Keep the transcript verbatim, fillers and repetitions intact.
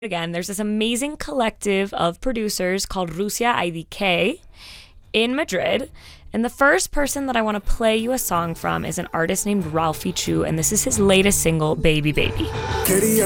Again, there's this amazing collective of producers called Rusia I D K in Madrid. And the first person that I want to play you a song from is an artist named Ralphie Chu, and this is his latest single, Baby Baby.